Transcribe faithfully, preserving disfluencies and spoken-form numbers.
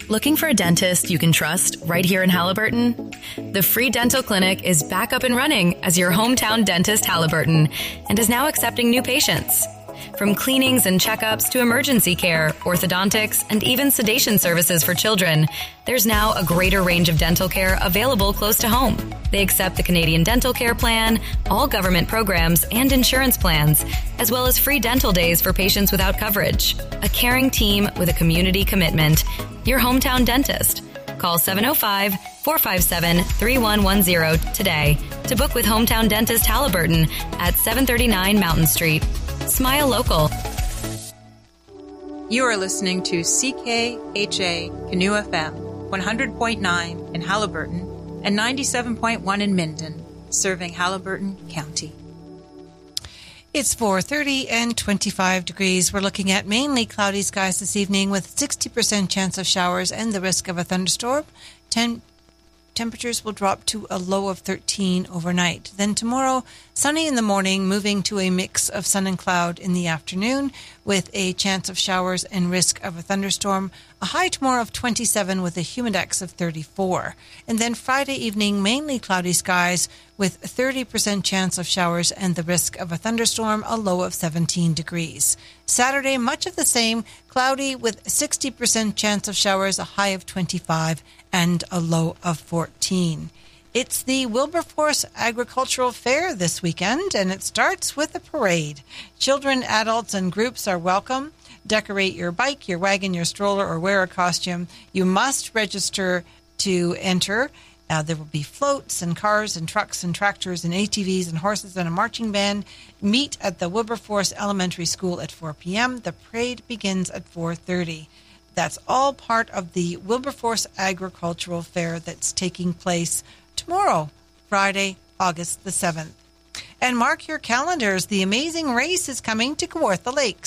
Looking for a dentist you can trust right here in Halliburton? The Free Dental Clinic is back up and running as your hometown dentist, Halliburton, and is now accepting new patients. From cleanings and checkups to emergency care, orthodontics, and even sedation services for children, there's now a greater range of dental care available close to home. They accept the Canadian Dental Care Plan, all government programs and insurance plans, as well as free dental days for patients without coverage. A caring team with a community commitment. Your hometown dentist. Call seven oh five, four five seven, three one one zero today to book with Hometown Dentist Halliburton at seven thirty-nine Mountain Street. Smile local. You are listening to C K H A Canoe F M, one hundred point nine in Halliburton and ninety-seven point one in Minden, serving Halliburton County. It's four thirty and twenty-five degrees. We're looking at mainly cloudy skies this evening with sixty percent chance of showers and the risk of a thunderstorm. Ten Temperatures will drop to a low of thirteen overnight. Then tomorrow, sunny in the morning, moving to a mix of sun and cloud in the afternoon with a chance of showers and risk of a thunderstorm. A high tomorrow of twenty-seven with a humidex of thirty-four. And then Friday evening, mainly cloudy skies with thirty percent chance of showers and the risk of a thunderstorm, a low of seventeen degrees. Saturday, much of the same, cloudy with sixty percent chance of showers, a high of twenty-five and a low of fourteen. It's the Wilberforce Agricultural Fair this weekend, and it starts with a parade. Children, adults, and groups are welcome. Decorate your bike, your wagon, your stroller, or wear a costume. You must register to enter. Uh, there will be floats and cars and trucks and tractors and A T Vs and horses and a marching band. Meet at the Wilberforce Elementary School at four p.m. The parade begins at four thirty. That's all part of the Wilberforce Agricultural Fair that's taking place tomorrow, Friday, August the seventh. And mark your calendars. The Amazing Race is coming to Kawartha Lakes.